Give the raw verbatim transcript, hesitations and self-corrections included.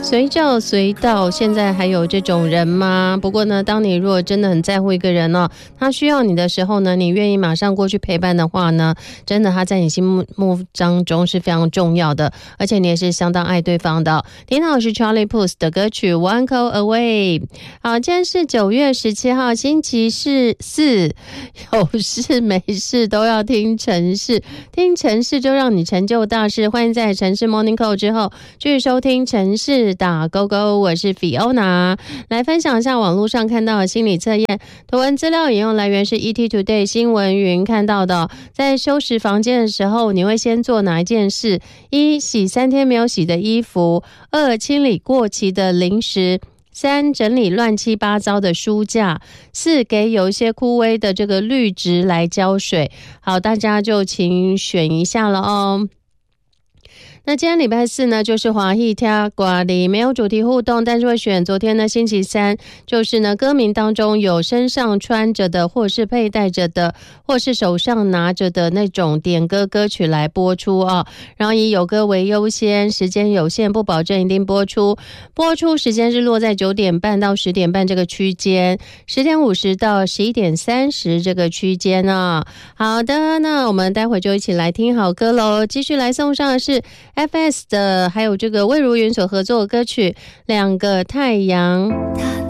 随叫随到，现在还有这种人吗？不过呢，当你如果真的很在乎一个人哦，他需要你的时候呢，你愿意马上过去陪伴的话呢，真的他在你心目目当中是非常重要的，而且你也是相当爱对方的。听到的是 Charlie Puth 的歌曲 One Call Away。 好，今天是九月十七号星期四，有事没事都要听城市，听城市就让你成就大事。欢迎在城市 Morning Call 之后继续收听城市打勾勾，我是 Fiona， 来分享一下网络上看到的心理测验。图文资料引用来源是 E T Today 新闻云看到的。在收拾房间的时候，你会先做哪一件事？一、洗三天没有洗的衣服；二、清理过期的零食；三、整理乱七八糟的书架；四、给有一些枯萎的这个绿植来浇水。好，大家就请选一下了哦。那今天礼拜四呢，就是华裔听瓜里没有主题互动，但是会选昨天呢星期三，就是呢歌名当中有身上穿着的，或是佩戴着的，或是手上拿着的那种点歌歌曲来播出啊。然后以有歌为优先，时间有限，不保证一定播出。播出时间是落在九点半到十点半这个区间，十点五十到十一点三十这个区间啊。好的，那我们待会就一起来听好歌喽。继续来送上的是F S 的还有这个魏如云所合作的歌曲《两个太阳》。